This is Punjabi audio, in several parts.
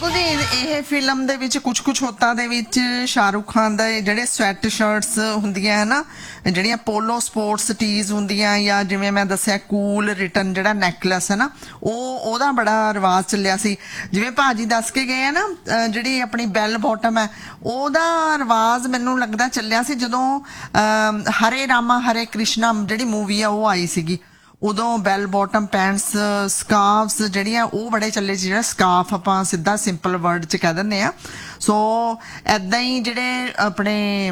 ਬਿਲਕੁਲ ਜੀ। ਇਹ ਫਿਲਮ ਦੇ ਵਿੱਚ ਕੁਛ ਹੋਤਾ ਦੇ ਵਿੱਚ ਸ਼ਾਹਰੁਖ ਖਾਨ ਦੇ ਜਿਹੜੇ ਸਵੈਟ ਸ਼ਰਟਸ ਹੁੰਦੀਆਂ ਹੈ ਨਾ, ਜਿਹੜੀਆਂ ਪੋਲੋ ਸਪੋਰਟਸ ਟੀਜ਼ ਹੁੰਦੀਆਂ, ਜਾਂ ਜਿਵੇਂ ਮੈਂ ਦੱਸਿਆ ਕੂਲ ਰਿਟਨ ਜਿਹੜਾ ਨੈਕਲੈਸ ਹੈ ਨਾ, ਉਹਦਾ ਬੜਾ ਰਿਵਾਜ ਚੱਲਿਆ ਸੀ। ਜਿਵੇਂ ਭਾਜੀ ਦੱਸ ਕੇ ਗਏ ਆ ਨਾ, ਜਿਹੜੀ ਆਪਣੀ ਬੈਲ ਬੋਟਮ ਹੈ ਉਹਦਾ ਰਿਵਾਜ ਮੈਨੂੰ ਲੱਗਦਾ ਚੱਲਿਆ ਸੀ ਜਦੋਂ ਹਰੇ ਰਾਮਾ ਹਰੇ ਕ੍ਰਿਸ਼ਨਾ ਜਿਹੜੀ ਮੂਵੀ ਆ ਉਹ ਆਈ ਸੀਗੀ। ਉਦੋਂ ਬੈਲ ਬੋਟਮ ਪੈਂਟਸ ਸਕਾਰਫਸ ਜਿਹੜੀਆਂ ਉਹ ਬੜੇ ਚੱਲੇ ਸੀ। ਜਿਹੜਾ ਸਕਾਰਫ ਆਪਾਂ ਸਿੱਧਾ ਸਿੰਪਲ ਵਰਡ 'ਚ ਕਹਿ ਦਿੰਦੇ ਆ। ਸੋ ਇੱਦਾਂ ਹੀ ਜਿਹੜੇ ਆਪਣੇ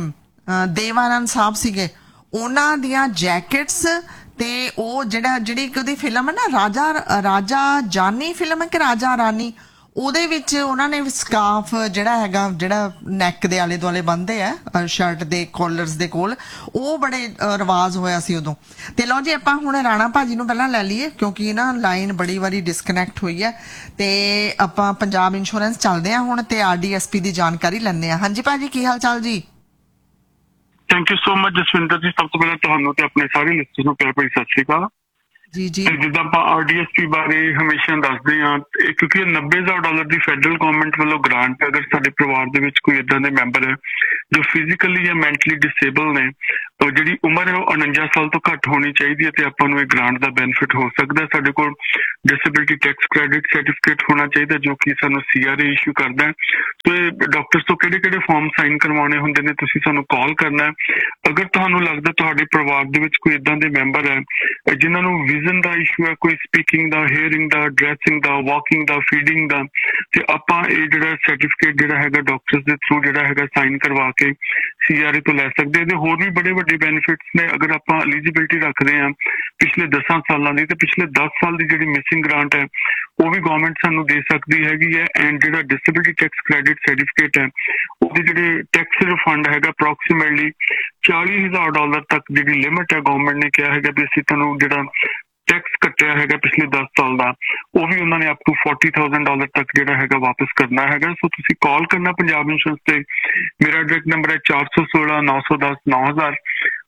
ਦੇਵਾਨੰਦ ਸਾਹਿਬ ਸੀਗੇ ਉਹਨਾਂ ਦੀਆਂ ਜੈਕਟਸ, ਤੇ ਉਹ ਜਿਹੜੀ ਉਹਦੀ ਫਿਲਮ ਹੈ ਨਾ ਰਾਜਾ ਜਾਨੀ ਫਿਲਮ ਹੈ ਕਿ ਰਾਜਾ ਰਾਨੀ, ਉਹਦੇ ਵਿੱਚ ਉਹਨਾਂ ਨੇ ਸਕਾਰਫ ਜਿਹੜਾ ਹੈਗਾ ਜਿਹੜਾ ਨੈਕ ਦੇ ਆਲੇ ਦੁਆਲੇ ਬੰਨ੍ਹਦੇ ਆ ਸ਼ਰਟ ਦੇ ਕੋਲਰਸ ਦੇ ਕੋਲ, ਉਹ ਬੜੇ ਰਿਵਾਜ ਹੋਇਆ ਸੀ ਉਦੋਂ। ਤੇ ਲਓ ਜੀ ਆਪਾਂ ਹੁਣ ਰਾਣਾ ਭਾਜੀ ਨੂੰ ਪਹਿਲਾਂ ਲੈ ਲਈਏ ਕਿਉਂਕਿ ਨਾ ਲਾਈਨ ਬੜੀ ਵਾਰੀ ਡਿਸਕਨੈਕਟ ਹੋਈ ਹੈ, ਤੇ ਆਪਾਂ ਪੰਜਾਬ ਇੰਸ਼ੋਰੈਂਸ ਚੱਲਦੇ ਹਾਂ ਹੁਣ ਤੇ RDSP ਦੀ ਜਾਣਕਾਰੀ ਲੈਂਦੇ ਹਾਂ। ਹਾਂਜੀ ਭਾਜੀ, ਕੀ ਹਾਲ ਚਾਲ ਜੀ? Thank you so much Jaswinder ਜੀ। ਸਭ ਤੋਂ ਪਹਿਲਾਂ ਤੁਹਾਨੂੰ ਤੇ ਆਪਣੇ ਸਾਰੇ ਲਿਸਟਰਸ ਨੂੰ ਪਿਆਰ ਭਰੀ ਸਤਿ ਸ਼੍ਰੀ ਅਕਾਲ ਜੀ। ਜਿੱਦਾਂ ਆਪਾਂ RDSP ਬਾਰੇ ਹਮੇਸ਼ਾ ਦੱਸਦੇ ਹਾਂ, ਕਿਉਂਕਿ ਇਹ $90,000 ਦੀ ਫੈਡਰਲ ਗਵਰਨਮੈਂਟ ਵੱਲੋਂ ਗ੍ਰਾਂਟ ਹੈ। ਅਗਰ ਸਾਡੇ ਪਰਿਵਾਰ ਦੇ ਵਿੱਚ ਕੋਈ ਏਦਾਂ ਦੇ ਮੈਂਬਰ ਹੈ ਜੋ ਫਿਜ਼ੀਕਲੀ ਜਾਂ ਮੈਂਟਲੀ ਡਿਸੇਬਲ ਨੇ, ਤਾਂ ਜਿਹੜੀ ਉਮਰ ਹੈ ਉਹ 49 ਸਾਲ ਤੋਂ ਘੱਟ ਹੋਣੀ ਚਾਹੀਦੀ ਹੈ, ਤੇ ਆਪਾਂ ਨੂੰ ਇਹ ਗ੍ਰਾਂਟ ਦਾ ਬੈਨੀਫਿਟ ਹੋ ਸਕਦਾ। ਸਾਡੇ ਕੋਲ ਡਿਸੇਬਿਲਿਟੀ ਟੈਕਸ ਕ੍ਰੈਡਿਟ ਸਰਟੀਫਿਕੇਟ ਹੋਣਾ ਚਾਹੀਦਾ ਜੋ ਕਿ ਸਾਨੂੰ CRA ਇਸ਼ੂ ਕਰਦਾ। ਸੋ ਇਹ ਡਾਕਟਰਸ ਤੋਂ ਕਿਹੜੇ ਫਾਰਮ ਸਾਈਨ ਕਰਵਾਉਣੇ ਹੁੰਦੇ ਨੇ, ਤੁਸੀਂ ਸਾਨੂੰ ਕਾਲ ਕਰਨਾ। ਅਗਰ ਤੁਹਾਨੂੰ ਲੱਗਦਾ ਤੁਹਾਡੇ ਪਰਿਵਾਰ ਦੇ ਵਿੱਚ ਕੋਈ ਏਦਾਂ ਦੇ ਮੈਂਬਰ ਹੈ ਜਿਨ੍ਹਾਂ ਨੂੰ ਵਿਜ਼ਨ ਦਾ ਇਸ਼ੂ ਹੈ, ਕੋਈ ਸਪੀਕਿੰਗ ਦਾ, ਹੀਅਰਿੰਗ ਦਾ, ਡਰੈਸਿੰਗ ਦਾ, ਵਾਕਿੰਗ ਦਾ, ਫੀਡਿੰਗ ਦਾ, ਤੇ ਆਪਾਂ ਇਹ ਜਿਹੜਾ ਸਰਟੀਫਿਕੇਟ ਜਿਹੜਾ ਹੈਗਾ ਡਾਕਟਰਸ ਦੇ ਥਰੂ ਜਿਹੜਾ ਹੈਗਾ ਸਾਈਨ ਕਰਵਾ ਕੇ CRA ਤੋਂ ਲੈ ਸਕਦੇ। ਇਹਦੇ ਹੋਰ ਵੀ ਬੜੇ ਵੱਡੇ ਬੈਨੀਫਿਟਸ ਨੇ। ਅਗਰ ਆਪਾਂ ਐਲੀਜੀਬਿਲਿਟੀ ਰੱਖਦੇ ਹਾਂ ਪਿਛਲੇ 10 ਸਾਲਾਂ ਦੀ, ਤੇ ਪਿਛਲੇ 10 ਸਾਲ ਦੀ ਜਿਹੜੀ ਮਿਸਿੰਗ ਗ੍ਰਾਂਟ ਹੈ ਉਹ ਵੀ ਗਵਰਨਮੈਂਟ ਸਾਨੂੰ ਦੇ ਸਕਦੀ ਹੈਗੀ ਹੈ। ਐਂਡ ਜਿਹੜਾ ਡਿਸੇਬਿਲਿਟੀ ਟੈਕਸ ਕ੍ਰੈਡਿਟ ਸਰਟੀਫਿਕੇਟ ਹੈ ਉਹਦੇ ਜਿਹੜੇ ਟੈਕਸ ਰਿਫੰਡ ਹੈਗਾ ਅਪਰੋਕਸੀਮੇਟਲੀ $40,000 ਤੱਕ ਜਿਹੜੀ ਲਿਮਿਟ ਹੈ ਗਵਰਨਮੈਂਟ ਨੇ ਕਿਹਾ ਹੈਗਾ ਵੀ ਅਸੀਂ ਤੁਹਾਨੂੰ ਜਿਹੜਾ ਟੈਕਸ ਕੱਟਿਆ ਹੈਗਾ ਪਿਛਲੇ 10 ਸਾਲ ਦਾ ਉਹ ਵੀ ਉਹਨਾਂ ਨੇ ਅਪ ਟੂ $40,000 ਤੱਕ ਜਿਹੜਾ ਹੈਗਾ ਵਾਪਸ ਕਰਨਾ ਹੈਗਾ। ਸੋ ਤੁਸੀਂ ਕਾਲ ਕਰਨਾ ਪੰਜਾਬ ਇੰਸ਼ੋਰੈਂਸ ਤੇ। ਮੇਰਾ ਡਾਇਰੈਕਟ ਨੰਬਰ ਹੈ 416 910 9000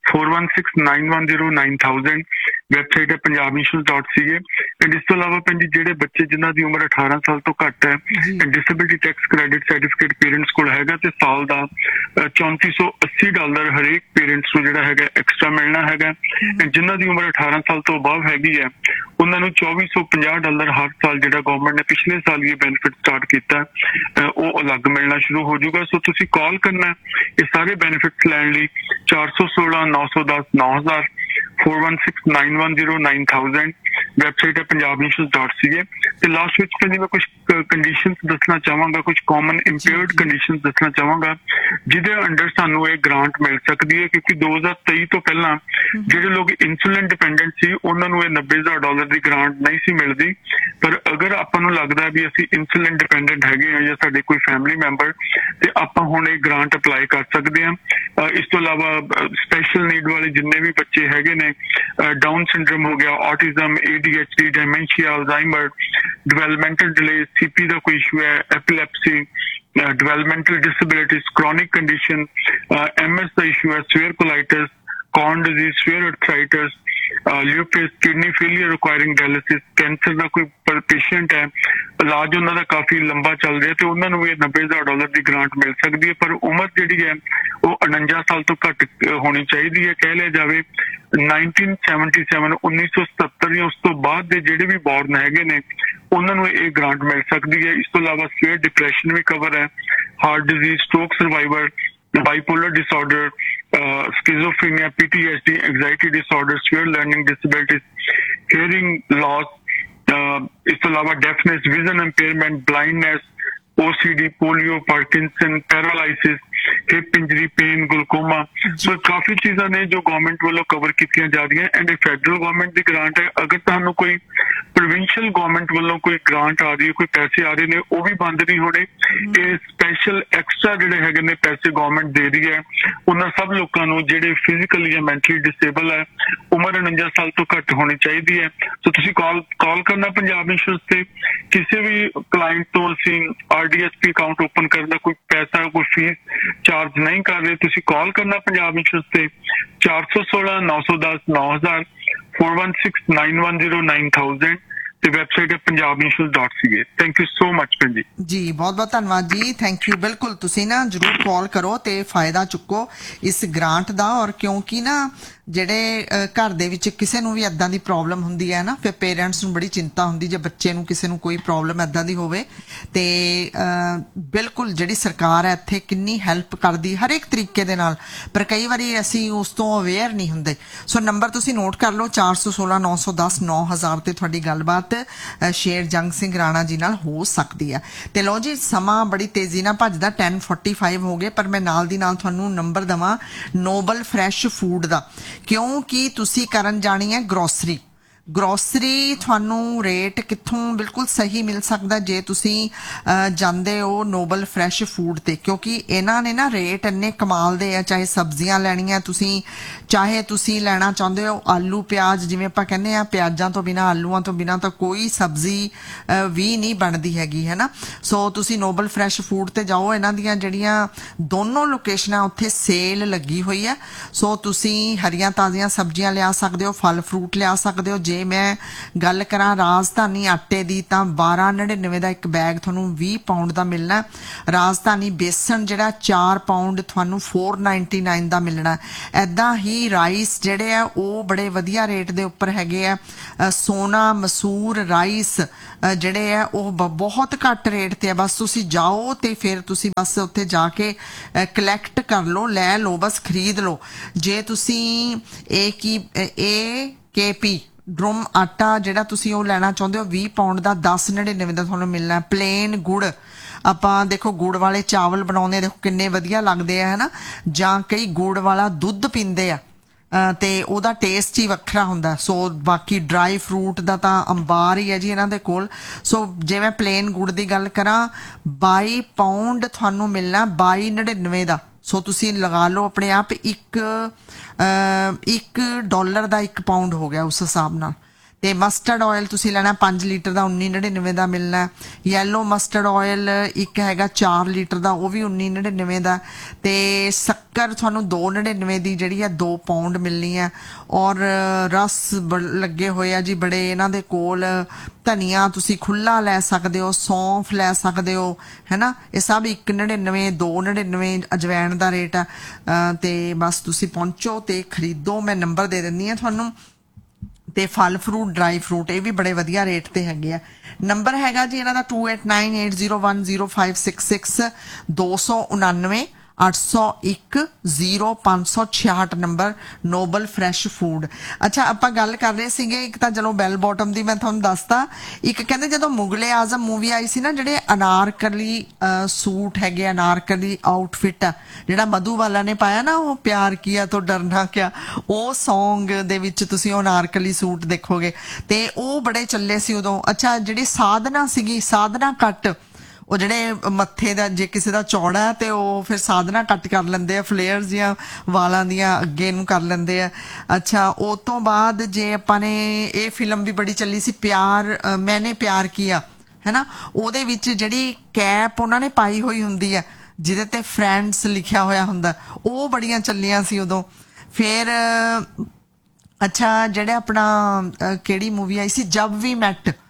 4169109000। ਵੈਬਸਾਈਟ ਹੈ punjabinsurance.ca। ਐਂਡ ਇਸ ਤੋਂ ਇਲਾਵਾ ਭੈਣ ਜੀ ਜਿਹੜੇ ਬੱਚੇ ਜਿਨ੍ਹਾਂ ਦੀ ਉਮਰ 18 ਸਾਲ ਤੋਂ ਘੱਟ ਹੈ, disability tax credit certificate parents ਕੋਲ ਹੈਗਾ, ਤੇ ਸਾਲ ਦਾ $3480 ਹਰੇਕ ਪੇਰੈਂਟਸ ਨੂੰ ਜਿਹੜਾ ਹੈਗਾ ਐਕਸਟਰਾ ਮਿਲਣਾ ਹੈਗਾ। ਜਿਨ੍ਹਾਂ ਦੀ ਉਮਰ 18 ਸਾਲ ਤੋਂ ਅਬਵ ਹੈਗੀ ਹੈ ਉਹਨਾਂ ਨੂੰ $2450 ਹਰ ਸਾਲ ਜਿਹੜਾ ਗਵਰਨਮੈਂਟ ਨੇ ਪਿਛਲੇ ਸਾਲ ਇਹ ਬੈਨੀਫਿਟ ਸਟਾਰਟ ਕੀਤਾ ਉਹ ਅਲੱਗ ਮਿਲਣਾ ਸ਼ੁਰੂ ਹੋ ਜਾਊਗਾ। ਸੋ ਤੁਸੀਂ ਕਾਲ ਕਰਨਾ ਇਹ ਸਾਰੇ ਬੈਨੀਫਿਟਸ ਲੈਣ ਲਈ 416 910 9000 4169109000। ਵੈਬਸਾਈਟ ਹੈ punjabinsurance.ca। ਤੇ ਲਾਸਟ ਵਿੱਚ ਭਾਜੀ ਮੈਂ ਕੁਝ ਕੰਡੀਸ਼ਨਸ ਦੱਸਣਾ ਚਾਹਾਂਗਾ, ਕੁਝ ਕਾਮਨ ਇੰਪੇਅਰਡ ਕੰਡੀਸ਼ਨਸ ਦੱਸਣਾ ਚਾਹਾਂਗਾ ਜਿਹਦੇ ਅੰਡਰ ਸਾਨੂੰ ਇਹ ਗ੍ਰਾਂਟ ਮਿਲ ਸਕਦੀ ਹੈ। ਕਿਉਂਕਿ 2023 ਤੋਂ ਪਹਿਲਾਂ ਜਿਹੜੇ ਲੋਕ ਇਨਸੂਲਿਨ ਡਿਪੈਂਡੈਂਟ ਸੀ ਉਹਨਾਂ ਨੂੰ ਇਹ $90,000 ਦੀ ਗ੍ਰਾਂਟ ਨਹੀਂ ਸੀ ਮਿਲਦੀ। ਪਰ ਅਗਰ ਆਪਾਂ ਨੂੰ ਲੱਗਦਾ ਵੀ ਅਸੀਂ ਇਨਸੂਲਿਨ ਡਿਪੈਂਡੈਂਟ ਹੈਗੇ ਹਾਂ ਜਾਂ ਸਾਡੇ ਕੋਈ ਫੈਮਿਲੀ ਮੈਂਬਰ, ਤੇ ਆਪਾਂ ਹੁਣ ਇਹ ਗ੍ਰਾਂਟ ਅਪਲਾਈ ਕਰ ਸਕਦੇ ਹਾਂ। ਇਸ ਤੋਂ ਇਲਾਵਾ ਸਪੈਸ਼ਲ ਨੀਡ ਵਾਲੇ ਜਿੰਨੇ ਵੀ ਬੱਚੇ ਹੈਗੇ ਨੇ, ਡਾਊਨ ਸਿੰਡਰੋਮ ਹੋ ਗਿਆ, autism, ADHD, ਡਾਇਮੈਂਸ਼ੀਆ, Alzheimer, developmental delay, CP ਦਾ ਕੋਈ ਇਸ਼ੂ ਹੈ, ਐਪੀਲੈਪਸੀ, developmental disabilities, chronic condition, MS ਦਾ ਇਸ਼ੂ ਹੈ, severe colitis, Crohn's disease, severe arthritis, lupus, kidney failure requiring dialysis, cancer ਦਾ ਕੋਈ ਪੇਸ਼ੈਂਟ ਹੈ, ਇਲਾਜ ਉਹਨਾਂ ਦਾ ਕਾਫੀ ਲੰਬਾ ਚੱਲ ਰਿਹਾ, ਤੇ ਉਹਨਾਂ ਨੂੰ ਇਹ $90,000 ਦੀ ਗ੍ਰਾਂਟ ਮਿਲ ਸਕਦੀ ਹੈ। ਪਰ ਉਮਰ ਜਿਹੜੀ ਹੈ ਉਹ 49 ਸਾਲ ਤੋਂ ਘੱਟ ਹੋਣੀ ਚਾਹੀਦੀ ਹੈ। ਕਹਿ ਲਿਆ ਜਾਵੇ 1977 ਜਾਂ ਉਸ ਤੋਂ ਬਾਅਦ ਦੇ ਜਿਹੜੇ ਵੀ ਬੋਰਨ ਹੈਗੇ ਨੇ ਉਹਨਾਂ ਨੂੰ ਇਹ ਗ੍ਰਾਂਟ ਮਿਲ ਸਕਦੀ ਹੈ। ਇਸ ਤੋਂ ਇਲਾਵਾ ਸਵੇਅਰ ਡਿਪਰੈਸ਼ਨ ਵੀ ਕਵਰ ਹੈ, heart disease, stroke survivor, bipolar disorder, schizophrenia, PTSD, anxiety disorder, severe learning disabilities, hearing loss, ਇਸ ਤੋਂ ਇਲਾਵਾ ਡੈਫਨੈਸ, vision impairment, blindness, OCD, polio, Parkinson, paralysis, hip injury, pain, ਗਲੂਕੋਮਾ। ਸੋ ਕਾਫੀ ਚੀਜ਼ਾਂ ਨੇ ਜੋ ਗਵਰਨਮੈਂਟ ਵੱਲੋਂ ਕਵਰ ਕੀਤੀਆਂ ਜਾ ਰਹੀਆਂ। ਐਂਡ ਇਹ ਫੈਡਰਲ ਗਵਰਨਮੈਂਟ ਦੀ ਗ੍ਰਾਂਟ ਹੈ। ਅਗਰ ਤੁਹਾਨੂੰ ਕੋਈ ਪ੍ਰੋਵਿੰਸ਼ੀਅਲ ਗਵਰਨਮੈਂਟ ਵੱਲੋਂ ਕੋਈ ਗ੍ਰਾਂਟ ਆ ਰਹੀ ਹੈ, ਕੋਈ ਪੈਸੇ ਆ ਰਹੇ ਨੇ, ਉਹ ਵੀ ਬੰਦ ਨਹੀਂ ਹੋਣੇ। ਇਹ ਸਪੈਸ਼ਲ ਐਕਸਟਰਾ ਜਿਹੜੇ ਹੈਗੇ ਨੇ ਪੈਸੇ ਗਵਰਨਮੈਂਟ ਦੇ ਰਹੀ ਹੈ ਉਹਨਾਂ ਸਭ ਲੋਕਾਂ ਨੂੰ ਜਿਹੜੇ ਫਿਜ਼ੀਕਲੀ ਜਾਂ ਮੈਂਟਲੀ ਡਿਸੇਬਲ ਹੈ, ਉਮਰ 49 ਸਾਲ ਤੋਂ ਘੱਟ ਹੋਣੀ ਚਾਹੀਦੀ ਹੈ। ਸੋ ਤੁਸੀਂ ਕਾਲ ਕਰਨਾ ਪੰਜਾਬ ਇੰਸ਼ੋਰੈਂਸ ਤੇ। ਕਿਸੇ ਵੀ ਕਲਾਇੰਟ ਤੋਂ ਅਸੀਂ RDSP ਅਕਾਊਂਟ ਓਪਨ ਕਰਨ ਦਾ ਕੋਈ ਪੈਸਾ, ਕੋਈ ਫੀਸ ਚਾਰਜ ਨਹੀਂ ਕਰ ਰਹੇ। ਤੁਸੀਂ ਕਾਲ ਕਰਨਾ ਪੰਜਾਬ ਇੰਸ਼ੋਰੈਂਸ ਤੇ 416 910 9000 4169109000। ਤੇ ਵੈਬਸਾਈਟ ਹੈ punjabnational.ca। Thank you so much ਭੈਣ ਜੀ। ਜੀ ਬਹੁਤ ਬਹੁਤ ਧੰਨਵਾਦ ਜੀ, ਥੈਂਕ ਯੂ। ਬਿਲਕੁਲ ਤੁਸੀਂ ਨਾ ਜ਼ਰੂਰ ਕਾਲ ਕਰੋ ਤੇ ਫਾਇਦਾ ਚੁੱਕੋ ਇਸ ਗ੍ਰਾਂਟ ਦਾ। ਔਰ ਕਿਉਂਕਿ ਨਾ ਜਿਹੜੇ ਘਰ ਦੇ ਵਿੱਚ ਕਿਸੇ ਨੂੰ ਵੀ ਇੱਦਾਂ ਦੀ ਪ੍ਰੋਬਲਮ ਹੁੰਦੀ ਹੈ ਨਾ, ਫਿਰ ਪੇਰੈਂਟਸ ਨੂੰ ਬੜੀ ਚਿੰਤਾ ਹੁੰਦੀ ਜੇ ਬੱਚੇ ਨੂੰ ਕਿਸੇ ਨੂੰ ਕੋਈ ਪ੍ਰੋਬਲਮ ਇੱਦਾਂ ਦੀ ਹੋਵੇ। ਤੇ ਬਿਲਕੁਲ ਜਿਹੜੀ ਸਰਕਾਰ ਹੈ ਇੱਥੇ ਕਿੰਨੀ ਹੈਲਪ ਕਰਦੀ ਹਰ ਇੱਕ ਤਰੀਕੇ ਦੇ ਨਾਲ, ਪਰ ਕਈ ਵਾਰੀ ਅਸੀਂ ਉਸ ਤੋਂ ਅਵੇਅਰ ਨਹੀਂ ਹੁੰਦੇ। ਸੋ ਨੰਬਰ ਤੁਸੀਂ ਨੋਟ ਕਰ ਲਓ 416 910 9000 ਤੇ ਤੁਹਾਡੀ ਗੱਲਬਾਤ ਸ਼ੇਰ ਜੰਗ ਸਿੰਘ ਰਾਣਾ ਜੀ ਨਾਲ ਹੋ ਸਕਦੀ ਹੈ। ਤੇ ਲਓ ਜੀ, ਸਮਾਂ ਬੜੀ ਤੇਜ਼ੀ ਨਾਲ ਭੱਜਦਾ, 10:45 ਹੋ ਗਏ, ਪਰ ਮੈਂ ਨਾਲ ਦੀ ਨਾਲ ਤੁਹਾਨੂੰ ਨੰਬਰ ਦੇਵਾਂ ਨੋਬਲ ਫਰੈਸ਼ ਫੂਡ ਦਾ, ਕਿਉਂਕਿ ਤੁਸੀਂ ਕਰਨ ਜਾਣੀ ਹੈ ਗਰੋਸਰੀ। ਗਰੋਸਰੀ ਤੁਹਾਨੂੰ ਰੇਟ ਕਿੱਥੋਂ ਬਿਲਕੁਲ ਸਹੀ ਮਿਲ ਸਕਦਾ ਜੇ ਤੁਸੀਂ ਜਾਂਦੇ ਹੋ ਨੋਬਲ ਫਰੈਸ਼ ਫੂਡ ਤੇ, ਕਿਉਂਕਿ ਇਹਨਾਂ ਨੇ ਨਾ ਰੇਟ ਇੰਨੇ ਕਮਾਲ ਦੇ ਆ। ਚਾਹੇ ਸਬਜ਼ੀਆਂ ਲੈਣੀਆਂ ਤੁਸੀਂ, ਚਾਹੇ ਤੁਸੀਂ ਲੈਣਾ ਚਾਹੁੰਦੇ ਹੋ ਆਲੂ ਪਿਆਜ਼, ਜਿਵੇਂ ਆਪਾਂ ਕਹਿੰਦੇ ਆ ਪਿਆਜ਼ਾਂ ਤੋਂ ਬਿਨਾਂ ਆਲੂਆਂ ਤੋਂ ਬਿਨਾਂ ਤਾਂ ਕੋਈ ਸਬਜ਼ੀ ਵੀ ਨਹੀਂ ਬਣਦੀ ਹੈਗੀ, ਹੈ ਨਾ। ਸੋ ਤੁਸੀਂ ਨੋਬਲ ਫਰੈਸ਼ ਫੂਡ ਤੇ ਜਾਓ, ਇਹਨਾਂ ਦੀਆਂ ਜਿਹੜੀਆਂ ਦੋਨੋਂ ਲੋਕੇਸ਼ਨਾਂ ਉੱਥੇ ਸੇਲ ਲੱਗੀ ਹੋਈ ਹੈ। ਸੋ ਤੁਸੀਂ ਹਰੀਆਂ ਤਾਜ਼ੀਆਂ ਸਬਜ਼ੀਆਂ ਲਿਆ ਸਕਦੇ ਹੋ, ਫਲ ਫਰੂਟ ਲਿਆ ਸਕਦੇ ਹੋ। ਜੇ ਮੈਂ ਗੱਲ ਕਰਾਂ ਰਾਜਧਾਨੀ ਆਟੇ ਦੀ ਤਾਂ 12.99 ਦਾ ਇੱਕ ਬੈਗ ਤੁਹਾਨੂੰ 20 ਪਾਉਂਡ ਦਾ ਮਿਲਣਾ। ਰਾਜਧਾਨੀ ਬੇਸਣ ਜਿਹੜਾ 4 ਪਾਉਂਡ ਤੁਹਾਨੂੰ 4.99 ਦਾ ਮਿਲਣਾ। ਐਦਾਂ ਹੀ ਰਾਈਸ ਜਿਹੜੇ ਆ ਉਹ ਬੜੇ ਵਧੀਆ ਰੇਟ ਦੇ ਉੱਪਰ ਹੈਗੇ ਆ। ਸੋਨਾ ਮਸੂਰ ਰਾਈਸ ਜਿਹੜੇ ਆ ਉਹ ਬਹੁਤ ਘੱਟ ਰੇਟ ਤੇ ਆ। ਬਸ ਤੁਸੀਂ ਜਾਓ ਤੇ ਫਿਰ ਤੁਸੀਂ ਬਸ ਉੱਥੇ ਜਾ ਕੇ ਕਲੈਕਟ ਕਰ ਲਓ, ਲੈ ਲਓ, ਬਸ ਖਰੀਦ ਲਓ। ਜੇ ਤੁਸੀਂ AKP ਡਰਮ ਆਟਾ ਜਿਹੜਾ ਤੁਸੀਂ ਉਹ ਲੈਣਾ ਚਾਹੁੰਦੇ ਹੋ 20 ਪਾਉਂਡ ਦਾ 10.99 ਦਾ ਤੁਹਾਨੂੰ ਮਿਲਣਾ। ਪਲੇਨ ਗੁੜ, ਆਪਾਂ ਦੇਖੋ ਗੁੜ ਵਾਲੇ ਚਾਵਲ ਬਣਾਉਂਦੇ, ਦੇਖੋ ਕਿੰਨੇ ਵਧੀਆ ਲੱਗਦੇ ਆ, ਹੈ ਨਾ। ਜਾਂ ਕਈ ਗੁੜ ਵਾਲਾ ਦੁੱਧ ਪੀਂਦੇ ਆ ਤੇ ਉਹਦਾ ਟੇਸਟ ਹੀ ਵੱਖਰਾ ਹੁੰਦਾ। ਸੋ ਬਾਕੀ ਡਰਾਈ ਫਰੂਟ ਦਾ ਤਾਂ ਅੰਬਾਰ ਹੀ ਹੈ ਜੀ ਇਹਨਾਂ ਦੇ ਕੋਲ। ਸੋ ਜੇ ਮੈਂ ਪਲੇਨ ਗੁੜ ਦੀ ਗੱਲ ਕਰਾਂ 22 ਪਾਉਂਡ ਤੁਹਾਨੂੰ ਮਿਲਣਾ 22.99 ਦਾ। ਸੋ ਤੁਸੀਂ ਲਗਾ ਲਓ ਆਪਣੇ ਆਪ $1 ਦਾ 1 ਪਾਉਂਡ ਹੋ ਗਿਆ ਉਸ ਹਿਸਾਬ ਨਾਲ। ਤੇ ਮਸਟਰਡ ਆਇਲ ਤੁਸੀਂ ਲੈਣਾ 5 ਲੀਟਰ ਦਾ 19.99 ਦਾ ਮਿਲਣਾ। ਯੈਲੋ ਮਸਟਰਡ ਆਇਲ ਇੱਕ ਹੈਗਾ 4 ਲੀਟਰ ਦਾ, ਉਹ ਵੀ 19.99 ਦਾ। ਤੇ ਸ਼ੱਕਰ ਤੁਹਾਨੂੰ 2.99 ਦੀ ਜਿਹੜੀ ਹੈ 2 ਪਾਉਂਡ ਮਿਲਣੀ ਹੈ। ਔਰ ਰਸ ਲੱਗੇ ਹੋਏ ਆ ਜੀ ਬੜੇ ਇਹਨਾਂ ਦੇ ਕੋਲ। ਧਨੀਆ ਤੁਸੀਂ ਖੁੱਲਾ ਲੈ ਸਕਦੇ ਹੋ, ਸੌਂਫ ਲੈ ਸਕਦੇ ਹੋ, ਹੈ ਨਾ। ਇਹ ਸਭ 1.99 2.99 ਅਜਵੈਣ ਦਾ ਰੇਟ ਆ। ਤੇ ਬਸ ਤੁਸੀਂ ਪਹੁੰਚੋ ਤੇ ਖਰੀਦੋ। ਮੈਂ ਨੰਬਰ ਦੇ ਦਿੰਦੀ ਹਾਂ ਤੁਹਾਨੂੰ। ਤੇ ਫਲ ਫਰੂਟ ਡਰਾਈ ਫਰੂਟ ਇਹ ਵੀ ਬੜੇ ਵਧੀਆ ਰੇਟ ਤੇ ਹੈਗੇ ਆ। ਨੰਬਰ ਹੈਗਾ ਜੀ ਇਹਨਾਂ ਦਾ 2898010566 299 801 0566 ਨੰਬਰ ਨੋਬਲ ਫਰੈਸ਼ ਫੂਡ। ਅੱਛਾ, ਆਪਾਂ ਗੱਲ ਕਰ ਰਹੇ ਸੀਗੇ ਇੱਕ ਤਾਂ ਚਲੋ ਬੈਲ ਬੋਟਮ ਦੀ ਮੈਂ ਤੁਹਾਨੂੰ ਦੱਸਤਾ। ਇੱਕ ਕਹਿੰਦੇ ਜਦੋਂ ਮੁਗਲੇ ਆਜ਼ਮ ਮੂਵੀ ਆਈ ਸੀ ਨਾ, ਜਿਹੜੇ ਅਨਾਰਕਲੀ ਸੂਟ ਹੈਗੇ, ਅਨਾਰਕਲੀ ਆਊਟਫਿਟ ਆ ਜਿਹੜਾ ਮਧੂਬਾਲਾ ਨੇ ਪਾਇਆ ਨਾ, ਉਹ ਪਿਆਰ ਕੀਆ ਤੋਂ ਡਰਨਾ ਕਿਆ, ਉਹ ਸੌਂਗ ਦੇ ਵਿੱਚ ਤੁਸੀਂ ਉਹ ਅਨਾਰਕਲੀ ਸੂਟ ਦੇਖੋਗੇ ਤੇ ਉਹ ਬੜੇ ਚੱਲੇ ਸੀ ਉਦੋਂ। ਅੱਛਾ, ਜਿਹੜੀ ਸਾਧਨਾ ਸੀਗੀ, ਸਾਧਨਾ ਕੱਟ, ਉਹ ਜਿਹੜੇ ਮੱਥੇ ਦਾ ਜੇ ਕਿਸੇ ਦਾ ਚੌੜਾ ਹੈ ਤੇ ਉਹ ਫਿਰ ਸਾਧਨਾ ਕੱਟ ਕਰ ਲੈਂਦੇ ਆ, ਫਲੇਅਰਸ ਦੀਆਂ ਵਾਲਾਂ ਦੀਆਂ ਅੱਗੇ ਨੂੰ ਕਰ ਲੈਂਦੇ ਆ। ਅੱਛਾ, ਉਹ ਤੋਂ ਬਾਅਦ ਜੇ ਆਪਾਂ ਨੇ ਇਹ ਫਿਲਮ ਵੀ ਬੜੀ ਚੱਲੀ ਸੀ ਮੈਨੇ ਪਿਆਰ ਕੀਆ, ਹੈ ਨਾ। ਉਹਦੇ ਵਿੱਚ ਜਿਹੜੀ ਕੈਪ ਉਹਨਾਂ ਨੇ ਪਾਈ ਹੋਈ ਹੁੰਦੀ ਹੈ ਜਿਹਦੇ ਤੇ ਫਰੈਂਡਸ ਲਿਖਿਆ ਹੋਇਆ ਹੁੰਦਾ, ਉਹ ਬੜੀਆਂ ਚੱਲੀਆਂ ਸੀ ਉਦੋਂ। ਫਿਰ ਅੱਛਾ, ਜਿਹੜੇ ਆਪਣਾ ਕਿਹੜੀ ਮੂਵੀ ਆਈ ਸੀ ਜਬ ਵੀ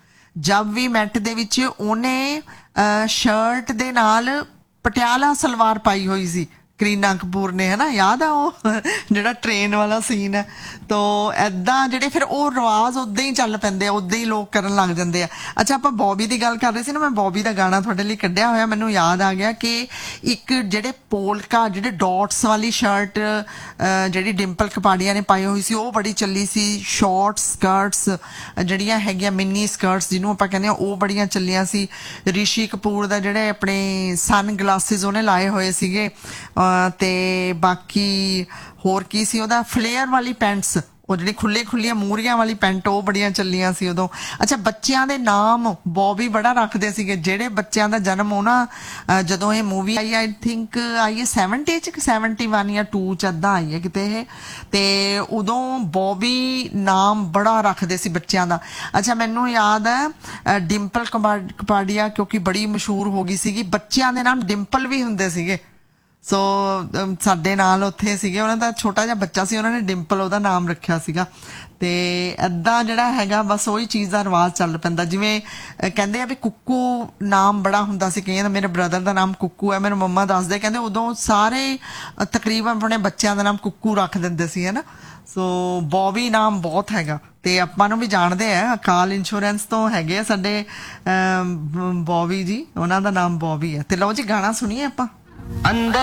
ਮੈਟ ਦੇ ਵਿੱਚ ਉਹਨੇ ਸ਼ਰਟ ਦੇ ਨਾਲ ਪਟਿਆਲਾ ਸਲਵਾਰ ਪਾਈ ਹੋਈ ਸੀ ਕਰੀਨਾ ਕਪੂਰ ਨੇ, ਹੈ ਨਾ। ਯਾਦ ਆ ਉਹ ਜਿਹੜਾ ਟ੍ਰੇਨ ਵਾਲਾ ਸੀਨ ਹੈ। ਤੋ ਐਦਾਂ ਜਿਹੜੇ ਫਿਰ ਉਹ ਰਿਵਾਜ਼ ਉਦਾਂ ਹੀ ਚੱਲ ਪੈਂਦੇ ਆ, ਉਦਾਂ ਹੀ ਲੋਕ ਕਰਨ ਲੱਗ ਜਾਂਦੇ ਆ। ਅੱਛਾ, ਆਪਾਂ ਬੌਬੀ ਦੀ ਗੱਲ ਕਰ ਰਹੇ ਸੀ ਨਾ, ਮੈਂ ਬੌਬੀ ਦਾ ਗਾਣਾ ਤੁਹਾਡੇ ਲਈ ਕੱਢਿਆ ਹੋਇਆ। ਮੈਨੂੰ ਯਾਦ ਆ ਗਿਆ ਕਿ ਇੱਕ ਜਿਹੜੇ ਪੋਲਕਾ ਜਿਹੜੇ ਡਾਟਸ ਵਾਲੀ ਸ਼ਰਟ ਜਿਹੜੀ ਡਿੰਪਲ ਕਪਾੜੀਆ ਨੇ ਪਾਈ ਹੋਈ ਸੀ, ਉਹ ਬੜੀ ਚੱਲੀ ਸੀ। ਸ਼ਾਰਟ ਸਕਰਟਸ ਜਿਹੜੀਆਂ ਹੈਗੀਆਂ ਮਿੰਨੀ ਸਕਰਟਸ ਜਿਹਨੂੰ ਆਪਾਂ ਕਹਿੰਦੇ ਆ, ਉਹ ਬੜੀਆਂ ਚੱਲੀਆਂ ਸੀ। ਰਿਸ਼ੀ ਕਪੂਰ ਦਾ ਜਿਹੜੇ ਆਪਣੇ ਸਨ ਗਲਾਸਿਸ ਉਹਨੇ ਲਾਏ ਹੋਏ ਸੀਗੇ। ਤੇ ਬਾਕੀ ਹੋਰ ਕੀ ਸੀ, ਉਹਦਾ ਫਲੇਅਰ ਵਾਲੀ ਪੈਂਟਸ, ਉਹ ਜਿਹੜੀ ਖੁੱਲੀਆਂ ਮੂਹਰੀਆਂ ਵਾਲੀ ਪੈਂਟ, ਉਹ ਬੜੀਆਂ ਚੱਲੀਆਂ ਸੀ ਉਦੋਂ। ਅੱਛਾ, ਬੱਚਿਆਂ ਦੇ ਨਾਮ ਬੌਬੀ ਬੜਾ ਰੱਖਦੇ ਸੀਗੇ। ਜਿਹੜੇ ਬੱਚਿਆਂ ਦਾ ਜਨਮ ਹੋਣਾ ਜਦੋਂ ਇਹ movie I, I think I ਹੈ 70 ਚ 71 ਜਾਂ 2 ਚ ਏਦਾਂ ਆਈ ਹੈ ਕਿਤੇ ਇਹ, ਤੇ ਉਦੋਂ ਬੌਬੀ ਨਾਮ ਬੜਾ ਰੱਖਦੇ ਸੀ ਬੱਚਿਆਂ ਦਾ। ਅੱਛਾ, ਮੈਨੂੰ ਯਾਦ ਹੈ ਡਿੰਪਲ ਕਪਾੜੀਆ ਕਿਉਂਕਿ ਬੜੀ ਮਸ਼ਹੂਰ ਹੋ ਗਈ ਸੀਗੀ, ਬੱਚਿਆਂ ਦੇ ਨਾਮ ਡਿੰਪਲ ਵੀ ਹੁੰਦੇ ਸੀਗੇ। ਸੋ ਸਾਡੇ ਨਾਲ ਉੱਥੇ ਸੀਗੇ, ਉਹਨਾਂ ਦਾ ਛੋਟਾ ਜਿਹਾ ਬੱਚਾ ਸੀ, ਉਹਨਾਂ ਨੇ ਡਿੰਪਲ ਉਹਦਾ ਨਾਮ ਰੱਖਿਆ ਸੀਗਾ। ਤੇ ਏਦਾਂ ਜਿਹੜਾ ਹੈਗਾ ਬਸ ਉਹੀ ਚੀਜ਼ ਦਾ ਰਿਵਾਜ ਚੱਲ ਪੈਂਦਾ। ਜਿਵੇਂ ਕਹਿੰਦੇ ਆ ਵੀ ਕੁੱਕੂ ਨਾਮ ਬੜਾ ਹੁੰਦਾ ਸੀ ਕਈਆਂ ਦਾ, ਮੇਰੇ ਬ੍ਰਦਰ ਦਾ ਨਾਮ ਕੁੱਕੂ ਹੈ, ਮੈਨੂੰ ਮੰਮਾ ਦੱਸਦੇ ਕਹਿੰਦੇ ਉਦੋਂ ਸਾਰੇ ਤਕਰੀਬਨ ਆਪਣੇ ਬੱਚਿਆਂ ਦਾ ਨਾਮ ਕੁੱਕੂ ਰੱਖ ਦਿੰਦੇ ਸੀ, ਹੈ ਨਾ। ਸੋ ਬੌਬੀ ਨਾਮ ਬਹੁਤ ਹੈਗਾ, ਤੇ ਆਪਾਂ ਨੂੰ ਵੀ ਜਾਣਦੇ ਆ, ਅਕਾਲ ਇੰਸ਼ੋਰੈਂਸ ਤੋਂ ਹੈਗੇ ਆ ਸਾਡੇ ਬੌਬੀ ਜੀ, ਉਹਨਾਂ ਦਾ ਨਾਮ ਬੌਬੀ ਹੈ। ਤੇ ਲਓ ਜੀ ਗਾਣਾ ਸੁਣੀਏ ਆਪਾਂ।